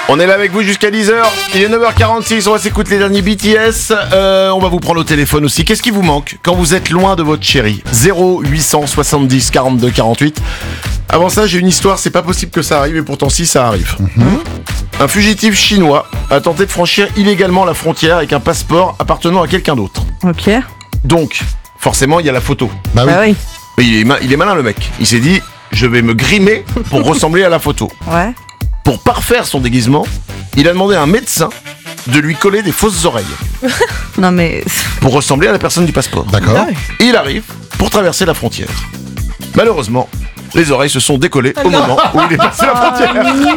On est là avec vous jusqu'à 10h. Il est 9h46, on va s'écouter les derniers BTS. On va vous prendre au téléphone aussi. Qu'est-ce qui vous manque quand vous êtes loin de votre chérie ? 0870 42 48. Avant ça, j'ai une histoire, c'est pas possible que ça arrive, et pourtant si, ça arrive. Un fugitif chinois a tenté de franchir illégalement la frontière avec un passeport appartenant à quelqu'un d'autre. Ok. Donc, forcément, il y a la photo. Bah oui. Ah oui. Mais il est malin le mec. Il s'est dit, je vais me grimer pour ressembler à la photo. Ouais. Pour parfaire son déguisement, il a demandé à un médecin de lui coller des fausses oreilles Non mais... pour ressembler à la personne du passeport. D'accord. Et il arrive pour traverser la frontière. Malheureusement, les oreilles se sont décollées au moment où il est passé la frontière.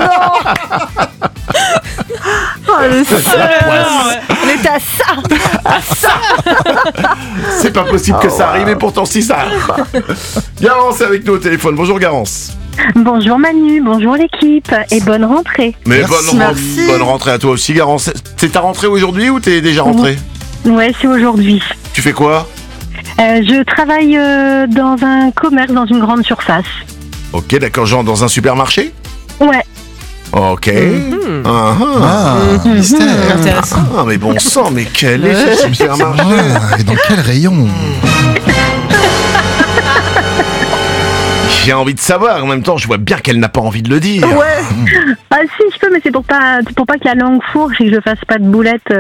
Oh le seul. On était à ça. C'est pas possible que ça arrive, et pourtant si, ça arrive. Garance est avec nous au téléphone. Bonjour Garance. Bonjour Manu, bonjour l'équipe et bonne rentrée. Mais Merci. bonne rentrée à toi aussi Garance. C'est ta rentrée aujourd'hui ou t'es déjà rentrée ? Ouais, c'est aujourd'hui. Tu fais quoi ? Je travaille dans un commerce, dans une grande surface. Ok, d'accord, genre dans un supermarché ? Ouais. Ok. Mystère. Intéressant. Ah, mais bon sang, mais quel est ce supermarché ? Et dans quel rayon? J'ai envie de savoir, en même temps je vois bien qu'elle n'a pas envie de le dire. Ouais. Ah si, je peux, mais c'est pour pas que la langue fourche et que je fasse pas de boulettes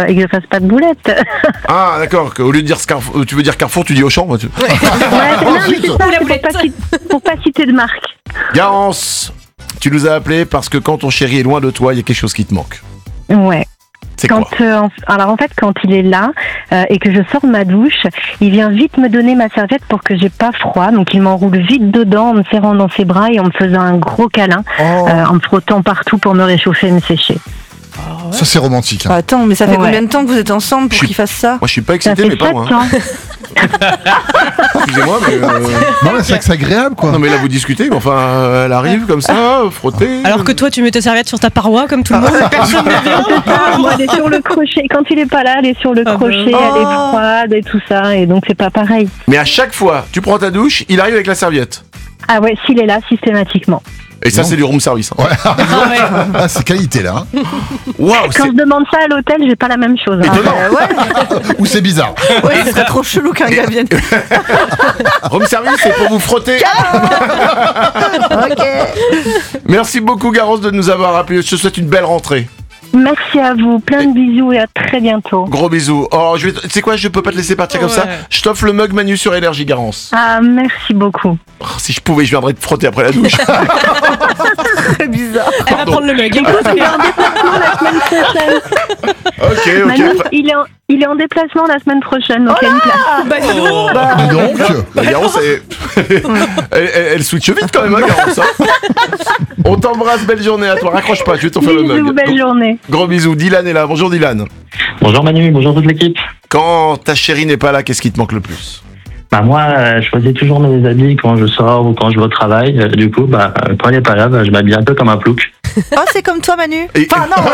Ah d'accord, au lieu de dire Carrefour, tu veux dire Carrefour, tu dis Auchan. Ouais, non, mais c'est ça, Ou la c'est boulette. pour pas citer de marque. Garance, tu nous as appelé parce que quand ton chéri est loin de toi, il y a quelque chose qui te manque. Ouais. C'est quoi ? Alors en fait, quand il est là et que je sors de ma douche, il vient vite me donner ma serviette pour que j'ai pas froid. Donc il m'enroule vite dedans en me serrant dans ses bras et en me faisant un gros câlin, en me frottant partout pour me réchauffer et me sécher. Ça, c'est romantique. Bah, attends, mais ça fait Ouais. combien de temps que vous êtes ensemble pour Je- qu'il fasse ça ? Moi je suis pas Ça excité, fait mais pas 7 moi. ans. Excusez-moi, mais... Non, mais c'est vrai que c'est agréable, quoi. Non mais là vous discutez, mais enfin elle arrive comme ça, frotter... Alors que toi, tu mets ta serviette sur ta paroi comme tout le monde. Personne ne vient. Moi, elle est sur le crochet. Quand il est pas là, elle est sur le Ah bah. crochet, elle est froide et tout ça. Et donc c'est pas pareil. Mais à chaque fois, tu prends ta douche, il arrive avec la serviette. Ah ouais, s'il est là, systématiquement. Et ça Non. c'est du room service. Hein. Ouais. Ah ouais. Ah, c'est qualité, là. Waouh, Quand je demande ça à l'hôtel, j'ai pas la même chose. hein. Ou c'est bizarre. Ouais, ce serait trop chelou qu'un gars vienne. room service, c'est pour vous frotter. Ok. Merci beaucoup Garance de nous avoir appelé. Je te souhaite une belle rentrée. Merci à vous, plein de bisous et à très bientôt. Gros bisous. Oh, tu sais quoi, je peux pas te laisser partir comme ça. Ouais. Je t'offre le mug Manu sur Énergie Garance. Ah, merci beaucoup. Oh, si je pouvais, je viendrais te frotter après la douche. Très bizarre. Elle va prendre le mug. Il est en déplacement la semaine prochaine. Ok. Manu, il est en déplacement la semaine prochaine, donc il y a une place. Bah, dis donc. Dis donc. La Garance, elle switch vite quand même, hein, Garance. Hein. On t'embrasse, belle journée à toi. Raccroche pas, je vais t'offrir le Bisous, mug. belle journée. Gros bisous. Dylan est là. Bonjour Dylan. Bonjour Manu, bonjour toute l'équipe. Quand ta chérie n'est pas là, qu'est-ce qui te manque le plus ? Bah moi, je choisis toujours mes habits quand je sors ou quand je vais au travail. Du coup, quand elle n'est pas là, je m'habille un peu comme un plouc. Oh, c'est comme toi, Manu. Et- Enfin, non.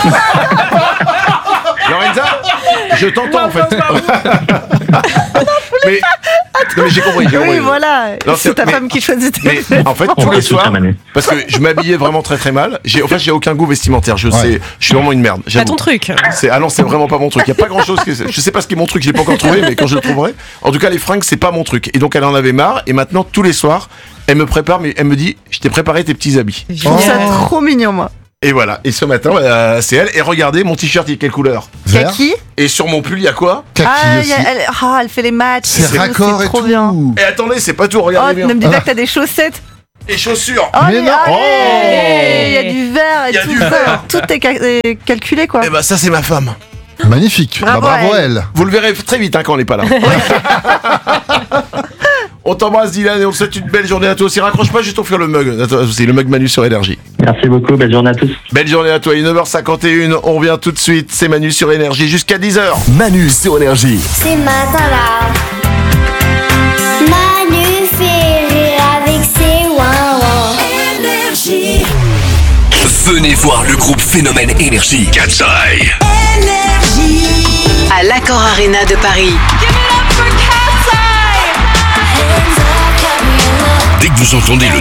Lorenza, je t'entends en fait. mais, non, mais j'ai compris. Oui, voilà. Non, C'est ta mais- femme qui choisit tes Mais en fait, On tous va les se soutenir, soirs, Manu. parce que je m'habillais vraiment très très mal. J'ai aucun goût vestimentaire. Je sais, je suis vraiment une merde. T'as J'avoue. ton truc. Non, c'est vraiment pas mon truc. Il y a pas grand chose. Je sais pas ce qui est mon truc. Je l'ai pas encore trouvé, mais quand je le trouverai. En tout cas, les fringues, c'est pas mon truc. Et donc, elle en avait marre. Et maintenant, tous les soirs, elle me prépare, mais elle me dit, je t'ai préparé tes petits habits. Je trouve ça trop mignon, moi. Et voilà. Et ce matin, c'est elle. Et regardez, mon t-shirt, il est quelle couleur ? Vert. Kaki. Et sur mon pull, il y a quoi ? Kaki Ah, aussi. elle fait les matchs. C'est raccord et trop tout. bien. Et attendez, c'est pas tout. Oh, Regardez ne bien. me dis pas que t'as des chaussettes. Les chaussures. Oh, Mais non. allez, il y a du vert Il y et a tout du ça. vert. Tout est calculé, quoi. Eh ben, ça, c'est ma femme. Magnifique. Bravo Bravo à elle. Vous le verrez très vite hein, quand on n'est pas là. On t'embrasse Dylan et on te souhaite une belle journée à toi aussi. Raccroche pas, juste offrir le mug. C'est le mug Manu sur Énergie. Merci beaucoup, belle journée à tous. Belle journée à toi, il est 9h51, on revient tout de suite. C'est Manu sur Énergie jusqu'à 10h. Manu sur Énergie. C'est matin-là. Manu fait rire avec ses ouin-ouin. Venez voir le groupe Phénomène Énergie. Cat's Eye. À l'Accor Arena de Paris. Dès que vous entendez le